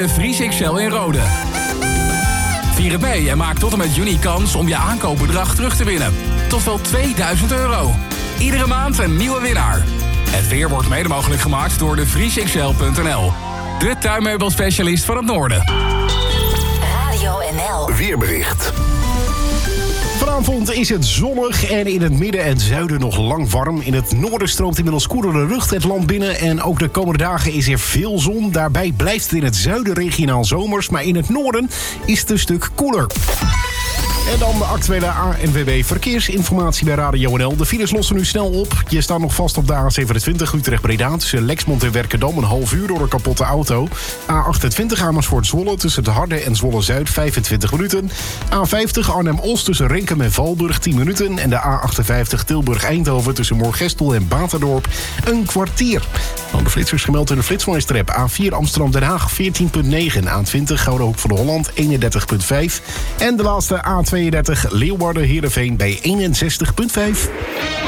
de Vries XL in Rode. Vier het mee en maak tot en met juni kans om je aankoopbedrag terug te winnen. Tot wel €2000. Iedere maand een nieuwe winnaar. Het weer wordt mede mogelijk gemaakt door de vriesxl.nl. De tuinmeubelspecialist van het noorden. Radio NL. Weerbericht. Vanavond is het zonnig en in het midden en zuiden nog lang warm. In het noorden stroomt inmiddels koelere lucht het land binnen. En ook de komende dagen is er veel zon. Daarbij blijft het in het zuiden regionaal zomers. Maar in het noorden is het een stuk koeler. En dan de actuele ANWB verkeersinformatie bij Radio NL. De files lossen nu snel op. Je staat nog vast op de A27 Utrecht-Breda... tussen Lexmond en Werkendam een half uur door een kapotte auto. A28 Amersfoort-Zwolle tussen de Harde en Zwolle-Zuid 25 minuten. A50 Arnhem-Os tussen Renkum en Valburg 10 minuten. En de A58 Tilburg-Eindhoven tussen Moorgestel en Baterdorp een kwartier. Dan de flitsers gemeld in de Flitsmeister-app. A4 Amsterdam-Den Haag 14,9. A20 Gouden Hoek van de Holland 31,5. En de laatste A32 Leeuwarden-Heerenveen bij 61,5.